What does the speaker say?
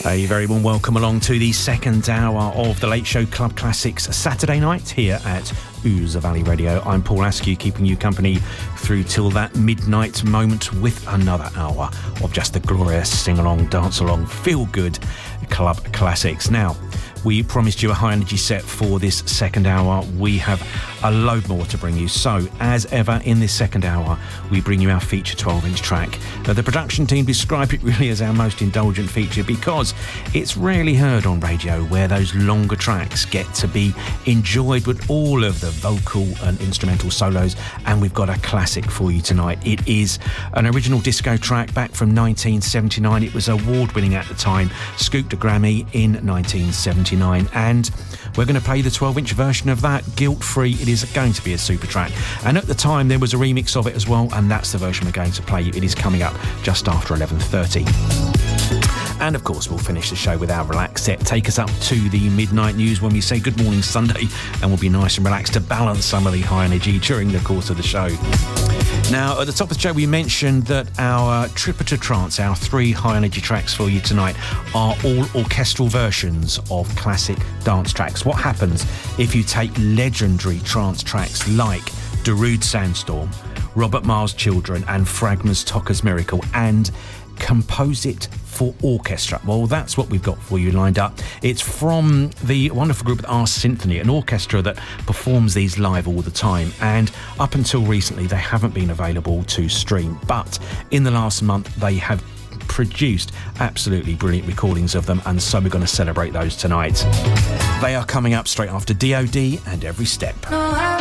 A very warm welcome along to the second hour of the Late Show Club Classics Saturday night here at Ooze Valley Radio. I'm Paul Askew, keeping you company through till that midnight moment with another hour of just the glorious sing-along, dance-along, feel-good club classics. Now, we promised you a high-energy set for this second hour. We have a load more to bring you. So, as ever, in this second hour, we bring you our feature 12-inch track. Now, the production team describe it really as our most indulgent feature because it's rarely heard on radio where those longer tracks get to be enjoyed with all of the vocal and instrumental solos. And we've got a classic for you tonight. It is an original disco track back from 1979. It was award-winning at the time, scooped a Grammy in 1979. And we're going to play the 12-inch version of that, guilt-free. It is going to be a super track. And at the time, there was a remix of it as well, and that's the version we're going to play. It is coming up just after 11:30. And of course, we'll finish the show with our relaxed set. Take us up to the midnight news when we say good morning Sunday, and we'll be nice and relaxed to balance some of the high energy during the course of the show. Now, at the top of the show, we mentioned that our Tripper to Trance, our 3 high-energy tracks for you tonight, are all orchestral versions of classic dance tracks. What happens if you take legendary trance tracks like Darude Sandstorm, Robert Marr's Children and Fragma's Tokka's Miracle and compose it for orchestra? Well, that's what we've got for you lined up. It's from the wonderful group Ars Symphony, an orchestra that performs these live all the time, and up until recently they haven't been available to stream, but in the last month they have produced absolutely brilliant recordings of them, and so we're going to celebrate those tonight. They are coming up straight after DOD and Every Step.